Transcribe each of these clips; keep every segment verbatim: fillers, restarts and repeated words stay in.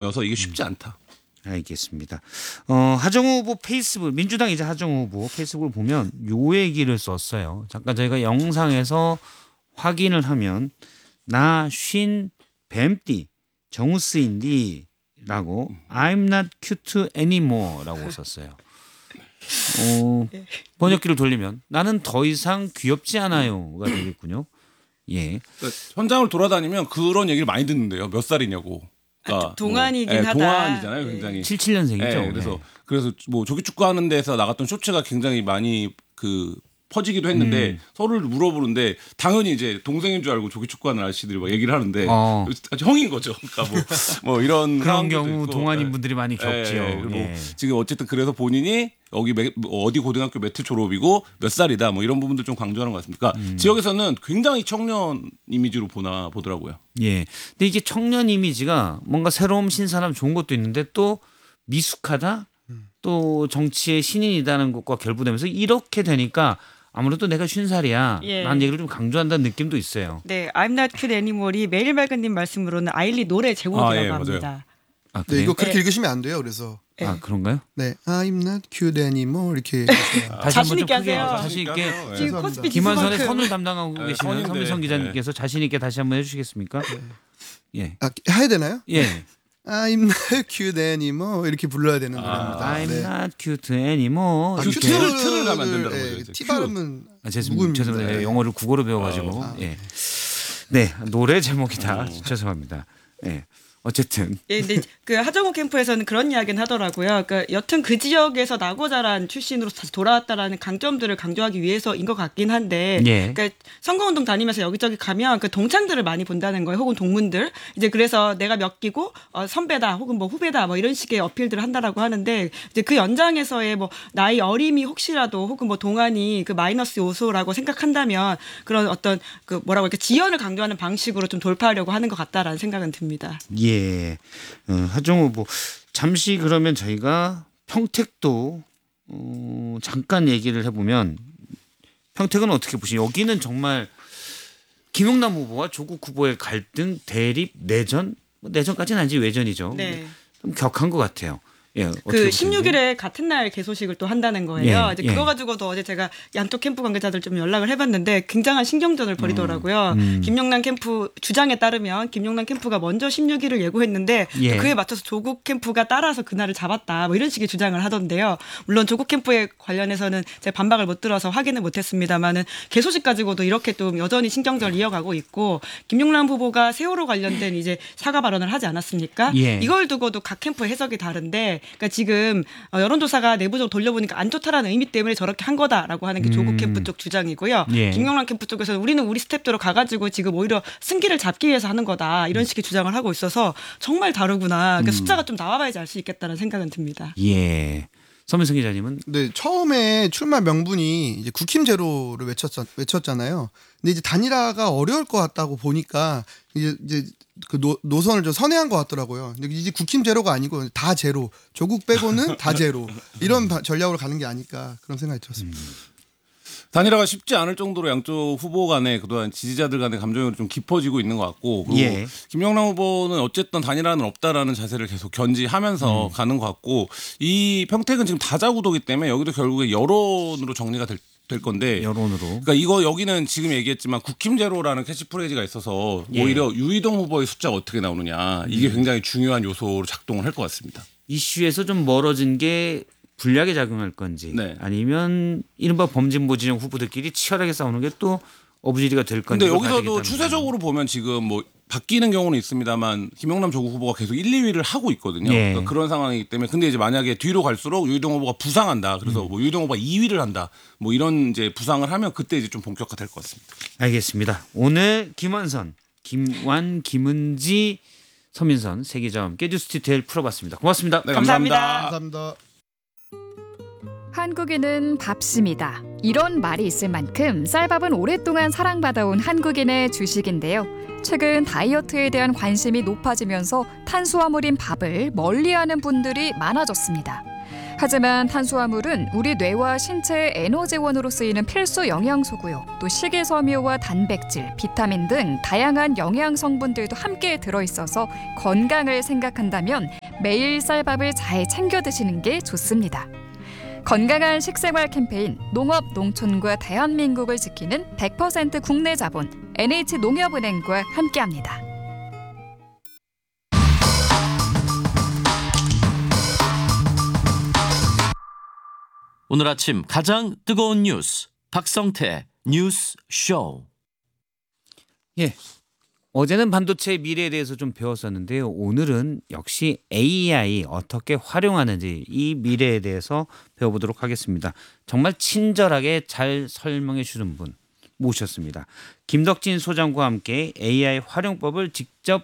부분이어서 이게 쉽지 않다. 알겠습니다. 어, 하정우 후보 페이스북 민주당 이제 하정우 후보 페이스북을 보면 요 얘기를 썼어요. 잠깐 저희가 영상에서 확인을 하면 나 쉰 뱀띠 정우스인디라고 I'm not cute anymore라고 썼어요. 어, 번역기를 돌리면 나는 더 이상 귀엽지 않아요가 되겠군요. 예. 그러니까 현장을 돌아다니면 그런 얘기를 많이 듣는데요. 몇 살이냐고. 그러니까 아, 동안이긴 뭐, 예, 하다. 동안이잖아요, 굉장히. 칠십칠 년생이죠. 예, 그래서 그래서 뭐 조기 축구하는 데서 나갔던 쇼츠가 굉장히 많이 그 퍼지기도 했는데 음. 서로를 물어보는데 당연히 이제 동생인 줄 알고 조기 축구하는 아저씨들이 막 얘기를 하는데 어. 형인 거죠. 그러니까 뭐, 뭐 이런 그런 경우 있고. 동안인 예. 분들이 많이 겪죠. 예, 그리고 예. 지금 어쨌든 그래서 본인이 여기 매, 어디 고등학교 몇 회 졸업이고 몇 살이다 뭐 이런 부분들 좀 강조하는 것 같습니다. 그러니까 음. 지역에서는 굉장히 청년 이미지로 보나 보더라고요. 예. 근데 이게 청년 이미지가 뭔가 새로운 신선함 좋은 것도 있는데 또 미숙하다, 또 정치의 신인이다는 것과 결부되면서 이렇게 되니까 아무래도 내가 쉰 살이야 예. 라는 얘기를 좀 강조한다는 느낌도 있어요. 네, I'm not cute anymore이 매일 밝은님 말씀으로는 아일리 노래 제목이라고 아, 예, 합니다. 아, 네, 이거 그렇게 네. 읽으시면 안 돼요. 그래서 네. 아 그런가요? 네, I'm not cute anymore 이렇게. 다시 자신 한번 좀 있게 크게 하세요. 자신 있게 예. 지금 죄송합니다. 코스피 김한선의 지수만큼 선을 담당하고 네, 계시는 선인데. 서민성 기자님께서 자신 있게 다시 한번 해주시겠습니까? 예, 아, 해야 되나요? 예. I'm not cute anymore 이렇게 불러야 되는 아, 노래입니다. I'm 네. not cute anymore. 아, 이렇게. 큐트를- 틀을 가면 안 된다고 예, 그러죠, 이제. T 큐. 발음은 아, 죄송합니다. 누구입니다. 죄송합니다. 네. 영어를 국어로 배워가지고. 아, 예. 네, 노래 제목이다. 죄송합니다. 예. 어쨌든 예, 근데 그 하정우 캠프에서는 그런 이야기는 하더라고요. 그러니까 여튼 그 지역에서 나고 자란 출신으로 다시 돌아왔다라는 강점들을 강조하기 위해서인 것 같긴 한데, 예. 그러니까 선거운동 다니면서 여기저기 가면 그 동창들을 많이 본다는 거예요. 혹은 동문들. 이제 그래서 내가 몇 기고 어, 선배다, 혹은 뭐 후배다, 뭐 이런 식의 어필들을 한다라고 하는데, 이제 그 연장에서의 뭐 나이 어림이 혹시라도 혹은 뭐 동안이 그 마이너스 요소라고 생각한다면 그런 어떤 그 뭐라고 이렇게 지연을 강조하는 방식으로 좀 돌파하려고 하는 것 같다라는 생각은 듭니다. 예, 어, 하정우 후보 잠시 그러면 저희가 평택도 어, 잠깐 얘기를 해보면 평택은 어떻게 보시죠? 여기는 정말 김용남 후보와 조국 후보의 갈등, 대립, 내전, 뭐 내전까지는 아니지 외전이죠. 네. 좀 격한 것 같아요. 예, 어떻게 그 보시는지? 십육 일에 같은 날 개소식을 또 한다는 거예요. 예, 이제 예. 그거 가지고도 어제 제가 양쪽 캠프 관계자들 좀 연락을 해봤는데 굉장한 신경전을 벌이더라고요. 음. 김용남 캠프 주장에 따르면 김용남 캠프가 먼저 십육 일을 예고했는데 예. 그에 맞춰서 조국 캠프가 따라서 그날을 잡았다. 뭐 이런 식의 주장을 하던데요. 물론 조국 캠프에 관련해서는 제가 반박을 못 들어서 확인을 못했습니다만은 개소식 가지고도 이렇게 또 여전히 신경전을 이어가고 있고 김용남 후보가 세월호 관련된 이제 사과 발언을 하지 않았습니까? 예. 이걸 두고도 각 캠프 해석이 다른데. 그러니까 지금 여론조사가 내부적으로 돌려보니까 안 좋다라는 의미 때문에 저렇게 한 거다라고 하는 게 조국 음. 캠프 쪽 주장이고요. 예. 김용남 캠프 쪽에서는 우리는 우리 스텝대로 가가지고 지금 오히려 승기를 잡기 위해서 하는 거다 이런 식의 주장을 하고 있어서 정말 다르구나. 그러니까 음. 숫자가 좀 나와봐야지 알 수 있겠다는 생각은 듭니다. 예, 서민성 기자님은 네, 처음에 출마 명분이 이제 국힘 제로를 외쳤, 외쳤잖아요. 근데 이제 단일화가 어려울 것 같다고 보니까 이제, 이제 그 노, 노선을 좀 선회한 것 같더라고요. 근데 이제 국힘 제로가 아니고 다 제로, 조국 빼고는 다 제로 이런 바, 전략으로 가는 게 아닐까 그런 생각이 들었습니다. 음. 단일화가 쉽지 않을 정도로 양쪽 후보 간에 그동안 지지자들 간의 감정이 좀 깊어지고 있는 것 같고 그리고 예. 김영남 후보는 어쨌든 단일화는 없다라는 자세를 계속 견지하면서 음. 가는 것 같고 이 평택은 지금 다자구도기 때문에 여기도 결국에 여론으로 정리가 될, 될 건데 여론으로. 그러니까 이거 여기는 지금 얘기했지만 국힘제로라는 캐치프레이즈가 있어서 예. 오히려 유이동 후보의 숫자가 어떻게 나오느냐 이게 굉장히 중요한 요소로 작동을 할 것 같습니다. 이슈에서 좀 멀어진 게 불리하게 작용할 건지 네. 아니면 이른바 범진보 진영 후보들끼리 치열하게 싸우는 게 또 어부지리가 될 건지. 근데 여기서도 추세적으로 보면 지금 뭐 바뀌는 경우는 있습니다만 김영남 조국 후보가 계속 일, 이 위를 하고 있거든요. 예. 그러니까 그런 상황이기 때문에 근데 이제 만약에 뒤로 갈수록 유이동 후보가 부상한다. 그래서 음. 뭐 유이동 후보가 이 위를 한다. 뭐 이런 이제 부상을 하면 그때 이제 좀 본격화될 것 같습니다. 알겠습니다. 오늘 김완선, 김완, 김은지, 서민선 세 기자와 함께 뉴스 디테일 풀어봤습니다. 고맙습니다. 네, 감사합니다. 감사합니다. 한국인은 밥심이다. 이런 말이 있을 만큼 쌀밥은 오랫동안 사랑받아온 한국인의 주식인데요. 최근 다이어트에 대한 관심이 높아지면서 탄수화물인 밥을 멀리하는 분들이 많아졌습니다. 하지만 탄수화물은 우리 뇌와 신체의 에너지원으로 쓰이는 필수 영양소고요. 또 식이섬유와 단백질, 비타민 등 다양한 영양 성분들도 함께 들어있어서 건강을 생각한다면 매일 쌀밥을 잘 챙겨 드시는 게 좋습니다. 건강한 식생활 캠페인 농업 농촌과 대한민국을 지키는 백 퍼센트 국내 자본 엔에이치농협은행과 함께합니다. 오늘 아침 가장 뜨거운 뉴스 박성태 뉴스 쇼. 예. 어제는 반도체의 미래에 대해서 좀 배웠었는데요. 오늘은 역시 에이아이 어떻게 활용하는지 이 미래에 대해서 배워보도록 하겠습니다. 정말 친절하게 잘 설명해 주는 분 모셨습니다. 김덕진 소장과 함께 에이아이 활용법을 직접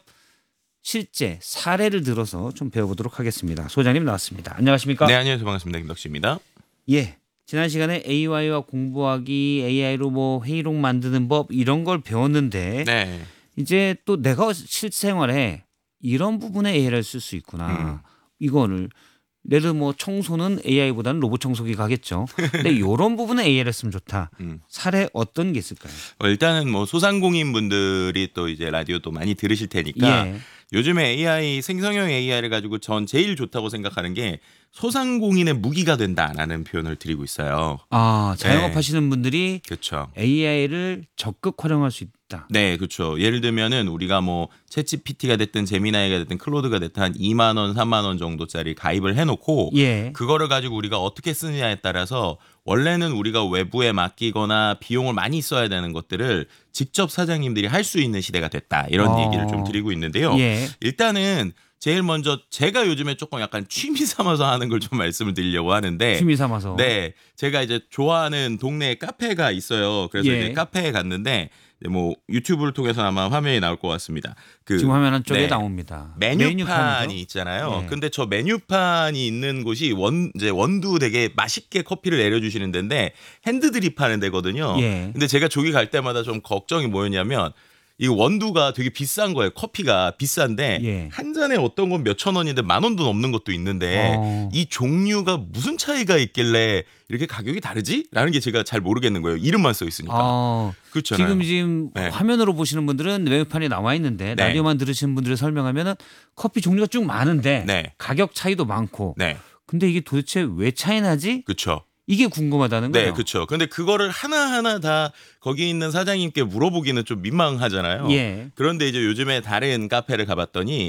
실제 사례를 들어서 좀 배워보도록 하겠습니다. 소장님 나왔습니다. 안녕하십니까? 네, 안녕하세요. 반갑습니다. 김덕진입니다. 예. 지난 시간에 에이아이와 공부하기, 에이아이로 뭐 회의록 만드는 법 이런 걸 배웠는데 네. 이제 또 내가 실생활에 이런 부분에 에이아이를 쓸 수 있구나. 음. 이거를 예를 들어 뭐 청소는 에이아이보다는 로봇 청소기 가겠죠. 근데 이런 부분에 에이아이를 쓰면 좋다. 음. 사례 어떤 게 있을까요? 어, 일단은 뭐 소상공인 분들이 또 이제 라디오 또 많이 들으실 테니까 예. 요즘에 에이아이 생성형 에이아이를 가지고 전 제일 좋다고 생각하는 게 소상공인의 무기가 된다라는 표현을 드리고 있어요. 아 자영업 네. 하시는 분들이 그렇죠. 에이아이를 적극 활용할 수 있다. 네, 그렇죠. 예를 들면은 우리가 뭐 챗지피티가 됐든 제미나이가 됐든 클로드가 됐든 한 이만 원, 삼만 원 정도짜리 가입을 해놓고 예. 그거를 가지고 우리가 어떻게 쓰느냐에 따라서 원래는 우리가 외부에 맡기거나 비용을 많이 써야 되는 것들을 직접 사장님들이 할 수 있는 시대가 됐다. 이런 어. 얘기를 좀 드리고 있는데요. 예. 일단은 제일 먼저 제가 요즘에 조금 약간 취미 삼아서 하는 걸 좀 말씀을 드리려고 하는데 취미 삼아서. 네, 제가 이제 좋아하는 동네에 카페가 있어요. 그래서 예. 이제 카페에 갔는데 뭐 유튜브를 통해서 아마 화면이 나올 것 같습니다. 그 지금 화면 한쪽에 네. 나옵니다. 메뉴판이 메뉴판이죠? 있잖아요. 예. 근데 저 메뉴판이 있는 곳이 원 이제 원두 되게 맛있게 커피를 내려주시는 데인데 핸드드립 하는 데거든요. 예. 근데 제가 저기 갈 때마다 좀 걱정이 뭐였냐면 이 원두가 되게 비싼 거예요. 커피가 비싼데 예. 한 잔에 어떤 건 몇천 원인데 만 원도 넘는 것도 있는데 어. 이 종류가 무슨 차이가 있길래 이렇게 가격이 다르지? 라는 게 제가 잘 모르겠는 거예요. 이름만 써 있으니까. 아, 그렇잖아요. 지금 지금 네. 화면으로 보시는 분들은 메뉴판이 나와 있는데 네. 라디오만 들으시는 분들을 설명하면은 커피 종류가 쭉 많은데 네. 가격 차이도 많고. 네. 근데 이게 도대체 왜 차이 나지? 그렇죠. 이게 궁금하다는 네, 거예요. 그렇죠. 근데 그거를 하나하나 다 거기 있는 사장님께 물어보기는 좀 민망하잖아요. 예. 그런데 이제 요즘에 다른 카페를 가봤더니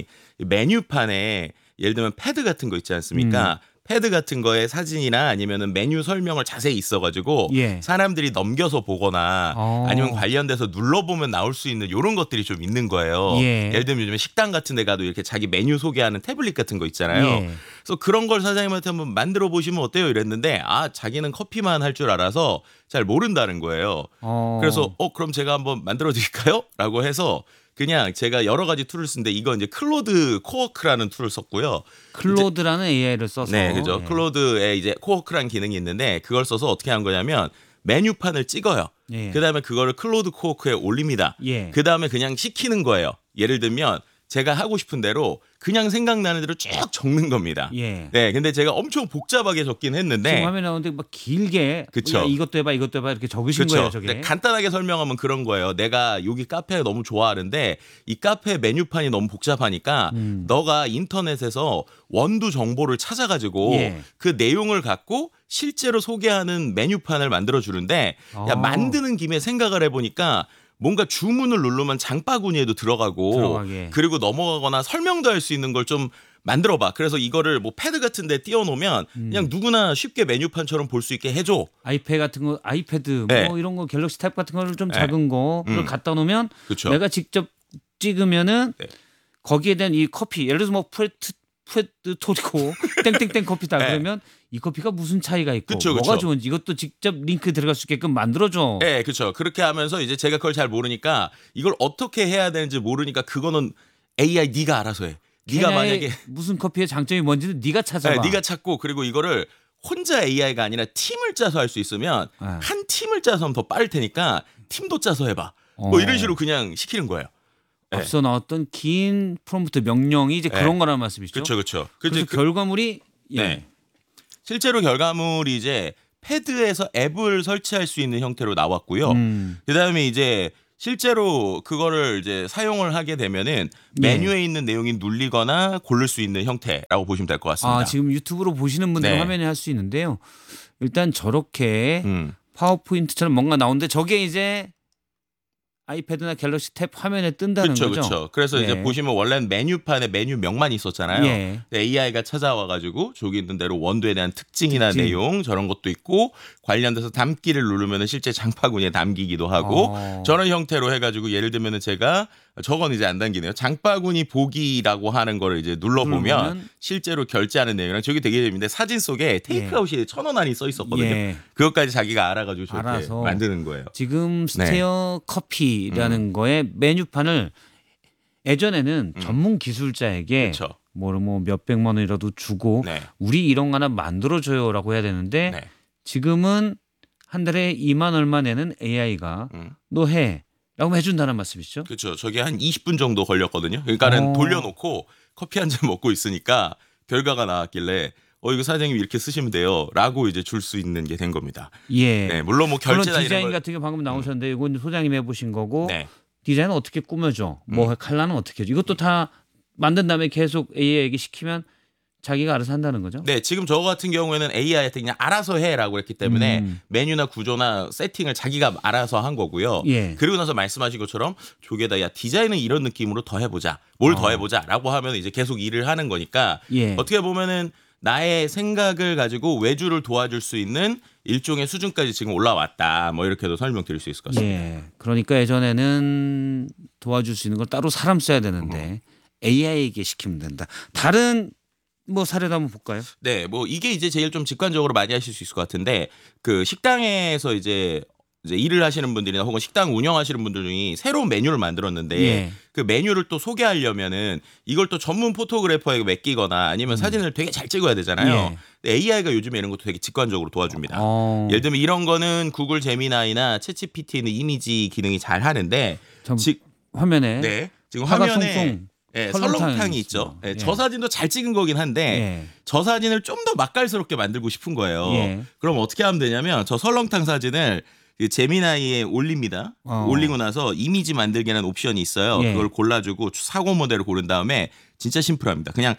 메뉴판에 예를 들면 패드 같은 거 있지 않습니까? 음. 패드 같은 거에 사진이나 아니면은 메뉴 설명을 자세히 있어가지고 예. 사람들이 넘겨서 보거나 어. 아니면 관련돼서 눌러보면 나올 수 있는 이런 것들이 좀 있는 거예요. 예. 예를 들면 요즘에 식당 같은 데 가도 이렇게 자기 메뉴 소개하는 태블릿 같은 거 있잖아요. 예. 그래서 그런 걸 사장님한테 한번 만들어 보시면 어때요? 이랬는데 아 자기는 커피만 할 줄 알아서 잘 모른다는 거예요. 어. 그래서 어 그럼 제가 한번 만들어 드릴까요? 라고 해서 그냥 제가 여러 가지 툴을 쓰는데 이거 이제 클로드 코워크라는 툴을 썼고요. 클로드라는 에이아이를 써서. 네, 그죠. 예. 클로드에 이제 코워크라는 기능이 있는데 그걸 써서 어떻게 한 거냐면 메뉴판을 찍어요. 예. 그다음에 그거를 클로드 코워크에 올립니다. 예. 그다음에 그냥 시키는 거예요. 예를 들면 제가 하고 싶은 대로 그냥 생각나는 대로 쭉 적는 겁니다. 예. 네, 근데 제가 엄청 복잡하게 적긴 했는데 지금 화면에 나오는데 막 길게 그쵸. 야, 이것도 해봐 이것도 해봐 이렇게 적으신 거예요 저게. 근데 간단하게 설명하면 그런 거예요. 내가 여기 카페 너무 좋아하는데 이 카페 메뉴판이 너무 복잡하니까 음. 너가 인터넷에서 원두 정보를 찾아가지고 예. 그 내용을 갖고 실제로 소개하는 메뉴판을 만들어 주는데 야 아. 만드는 김에 생각을 해보니까 뭔가 주문을 누르면 장바구니에도 들어가고 들어가게. 그리고 넘어가거나 설명도 할 수 있는 걸 좀 만들어봐. 그래서 이거를 뭐 패드 같은 데 띄워놓으면 음. 그냥 누구나 쉽게 메뉴판처럼 볼 수 있게 해줘. 아이패드 같은 거, 아이패드 네. 뭐 이런 거 갤럭시 탭 같은 거를 좀 네. 작은 거 그걸 음. 갖다 놓으면 그쵸. 내가 직접 찍으면은 네. 거기에 대한 이 커피 예를 들어서 뭐 푸에트 푸에트 토리코 땡땡땡 커피다 네. 그러면 이 커피가 무슨 차이가 있고 그쵸, 뭐가 그쵸. 좋은지 이것도 직접 링크 들어갈 수 있게끔 만들어줘. 네, 그렇죠. 그렇게 하면서 이제 제가 그걸 잘 모르니까 이걸 어떻게 해야 되는지 모르니까 그거는 에이아이 네가 알아서 해. 네가 걔네의 만약에 무슨 커피의 장점이 뭔지는 네가 찾아봐. 네, 네가 찾고 그리고 이거를 혼자 에이아이가 아니라 팀을 짜서 할 수 있으면 네. 한 팀을 짜서 하면 더 빠를 테니까 팀도 짜서 해봐. 어. 뭐 이런 식으로 그냥 시키는 거예요. 네. 앞서 나왔던 긴 프롬프트 명령이 이제 네. 그런 거라는 말씀이시죠? 그렇죠, 그렇죠. 그래서 그, 결과물이 예. 네. 실제로 결과물이 이제 패드에서 앱을 설치할 수 있는 형태로 나왔고요. 음. 그다음에 이제 실제로 그거를 이제 사용을 하게 되면은 네. 메뉴에 있는 내용이 눌리거나 고를 수 있는 형태라고 보시면 될 것 같습니다. 아, 지금 유튜브로 보시는 분들은 네. 화면에 할 수 있는데요. 일단 저렇게 음. 파워포인트처럼 뭔가 나오는데 저게 이제 아이패드나 갤럭시 탭 화면에 뜬다는 그렇죠, 거죠. 그렇죠. 그래서 이제 네. 보시면 원래는 메뉴판에 메뉴명만 있었잖아요. 예. 에이아이가 찾아와가지고 저기 있는 대로 원두에 대한 특징이나 특징. 내용 저런 것도 있고 관련돼서 담기를 누르면 실제 장바구니에 담기기도 하고 어. 저런 형태로 해가지고 예를 들면은 제가 저건 이제 안 담기네요. 장바구니 보기라고 하는 거를 이제 눌러보면 누르면은 실제로 결제하는 내용이랑 저기 되게 재밌는데 사진 속에 테이크아웃이 천 원 안이 써 있었거든요. 예. 그것까지 자기가 알아가지고 저렇게 알아서. 만드는 거예요. 지금 스테어 커피라는 음. 거에 메뉴판을 예전에는 전문 기술자에게 그렇죠. 뭐뭐 몇백만 원이라도 주고 네. 우리 이런 거 하나 만들어줘요라고 해야 되는데 네. 지금은 한 달에 이만 얼마 내는 에이아이가 음. 너 해. 라고 해준다는 말씀이시죠? 그렇죠. 저게 한 이십 분 정도 걸렸거든요. 그러니까는 어. 돌려놓고 커피 한 잔 먹고 있으니까 결과가 나왔길래 어 이거 사장님 이렇게 쓰시면 돼요라고 이제 줄 수 있는 게 된 겁니다. 예. 네, 물론 뭐 물론 결제나 디자인 이런 걸 같은 게 방금 나오셨는데 이건 소장님 해보신 거고 네. 디자인은 어떻게 꾸며줘? 뭐 컬러는 어떻게 해줘? 이것도 다 만든 다음에 계속 에이아이에게 시키면 자기가 알아서 한다는 거죠? 네, 지금 저 같은 경우에는 에이아이한테 그냥 알아서 해라고 했기 때문에 음. 메뉴나 구조나 세팅을 자기가 알아서 한 거고요. 예. 그리고 나서 말씀하신 것처럼 저기에다 야 디자인은 이런 느낌으로 더 해보자, 뭘 더 어. 해보자라고 하면 이제 계속 일을 하는 거니까 예. 어떻게 보면은 나의 생각을 가지고 외주를 도와줄 수 있는 일종의 수준까지 지금 올라왔다. 뭐 이렇게도 설명드릴 수 있을 것 같습니다. 예. 그러니까 예전에는 도와줄 수 있는 걸 따로 사람 써야 되는데 에이아이에게 시키면 된다. 다른 뭐 사례도 한번 볼까요? 네, 뭐 이게 이제 제일 좀 직관적으로 많이 하실 수 있을 것 같은데 그 식당에서 이제 이제 일을 하시는 분들이나 혹은 식당 운영하시는 분들 중에 새로운 메뉴를 만들었는데 예. 그 메뉴를 또 소개하려면은 이걸 또 전문 포토그래퍼에게 맡기거나 아니면 사진을 되게 잘 찍어야 되잖아요. 예. 에이아이가 요즘에 이런 것도 되게 직관적으로 도와줍니다. 어. 예를 들면 이런 거는 구글 제미나이나 챗지피티는 이미지 기능이 잘 하는데 참 지, 화면에 네, 지금 화가 화면에 송송 예, 설렁탕이 설렁탕이 있죠. 있죠. 예, 예. 저 사진도 잘 찍은 거긴 한데 예. 저 사진을 좀 더 맛깔스럽게 만들고 싶은 거예요. 예. 그럼 어떻게 하면 되냐면 저 설렁탕 사진을 그 제미나이에 올립니다. 어. 올리고 나서 이미지 만들기라는 옵션이 있어요. 예. 그걸 골라주고 사고 모델을 고른 다음에 진짜 심플합니다. 그냥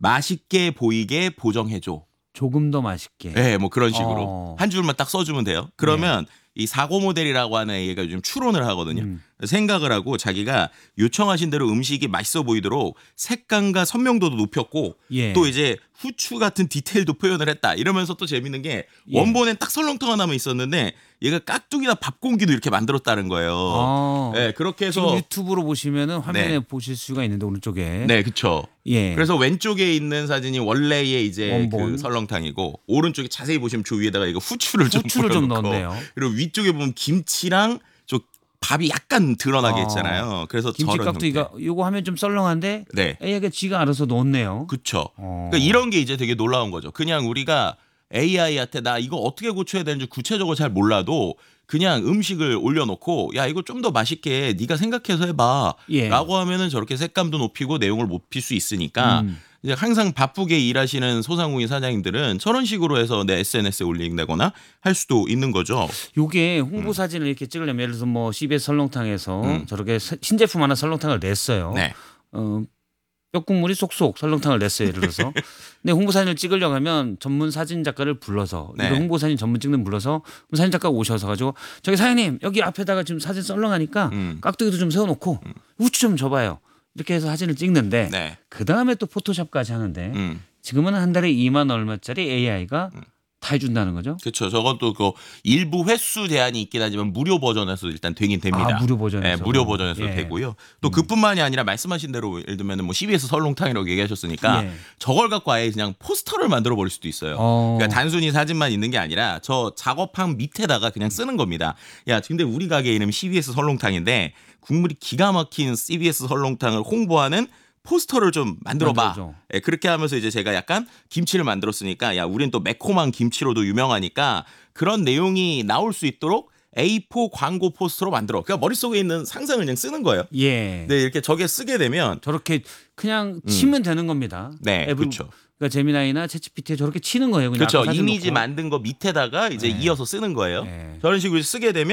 맛있게 보이게 보정해줘. 조금 더 맛있게. 네, 뭐 그런 식으로 어. 한 줄만 딱 써주면 돼요. 그러면 이 사고 모델이라고 하는 얘가 요즘 추론을 하거든요. 음. 생각을 하고 자기가 요청하신 대로 음식이 맛있어 보이도록 색감과 선명도도 높였고 예. 또 이제 후추 같은 디테일도 표현을 했다. 이러면서 또 재밌는 게 예. 원본엔 딱 설렁탕 하나만 있었는데 얘가 깍두기나 밥 공기도 이렇게 만들었다는 거예요. 아. 네, 그렇게 지금 해서 유튜브로 보시면은 화면에 네. 보실 수가 있는데 오른쪽에. 네, 그렇죠. 예. 그래서 왼쪽에 있는 사진이 원래의 이제 원본. 그 설렁탕이고 오른쪽에 자세히 보시면 저 위에다가 이거 후추를 좀 후추를 좀 뿌려놓고 넣었네요. 그리고 위쪽에 보면 김치랑 저 밥이 약간 드러나게 아. 있잖아요. 그래서 김치 저런 깍두기가 형태. 요거 하면 좀 썰렁한데 네, 에이아이가 지가 알아서 넣었네요. 그렇죠. 어. 그러니까 이런 게 이제 되게 놀라운 거죠. 그냥 우리가 에이아이한테 나 이거 어떻게 고쳐야 되는지 구체적으로 잘 몰라도 그냥 음식을 올려놓고 야 이거 좀 더 맛있게 네가 생각해서 해봐 예. 라고 하면은 저렇게 색감도 높이고 내용을 높일 수 있으니까 음. 이제 항상 바쁘게 일하시는 소상공인 사장님들은 저런 식으로 해서 내 에스엔에스에 올린다거나 할 수도 있는 거죠. 요게 홍보 사진을 이렇게 찍으려면 예를 들어서 뭐 씨비에스 설렁탕에서 음. 저렇게 새- 신제품 하나 설렁탕을 냈어요. 네. 어, 뼈국물이 쏙쏙 설렁탕을 냈어요. 예를 들어서. 근데 홍보 사진을 찍으려고 하면 전문 사진 작가를 불러서 네. 이거 홍보 사진 전문 찍는 불러서 사진 작가 오셔서 가지고 저기 사장님 여기 앞에다가 지금 사진 썰렁하니까 음. 깍두기도 좀 세워놓고 후추 좀 줘봐요. 이렇게 해서 사진을 찍는데 네. 그 다음에 또 포토샵까지 하는데 음. 지금은 한 달에 이만 얼마짜리 에이아이가 다 해준다는 거죠. 그렇죠. 저것도 그 일부 횟수 제한이 있긴 하지만 무료 버전에서 일단 되긴 됩니다. 아, 무료 버전에서. 네, 무료 버전에서 예. 되고요. 또 그뿐만이 아니라 말씀하신 대로 예를 들면 뭐 씨비에스 설렁탕이라고 얘기하셨으니까 예. 저걸 갖고 아예 그냥 포스터를 만들어 버릴 수도 있어요. 어. 그러니까 단순히 사진만 있는 게 아니라 저 작업함 밑에다가 그냥 쓰는 겁니다. 야, 근데 우리 가게 이름이 씨비에스 설렁탕인데 국물이 기가 막힌 씨비에스 설렁탕을 홍보하는 포스터를 좀 만들어봐. 만들어줘. 예, 그렇게 하면서 이제 제가 약간 김치를 만들었으니까 야, 우린 또 매콤한 김치로도 유명하니까 그런 내용이 나올 수 있도록 에이포 광고 포스터로 만들어. 그러니까 머릿속에 있는 상상을 그냥 쓰는 거예요. 예. 네, 이렇게 저게 쓰게 되면 저렇게 그냥 치면 되는 겁니다. 네, 앱을- 그렇죠. 그러니까 제미나이나 챗지피티에 저렇게 치는 거예요. 그냥 그렇죠. 아까 사진 이미지 놓고. 만든 거 밑에다가 이제 네. 이어서 쓰는 거예요. 네. 저런 식으로 쓰게 되면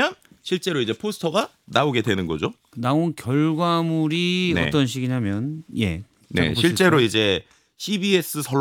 실제로 이제 포스터가 나오게 되는 거죠. 나온 결과물이 네. 어떤 식이냐면 예. 네, 실제로 이제 씨비에스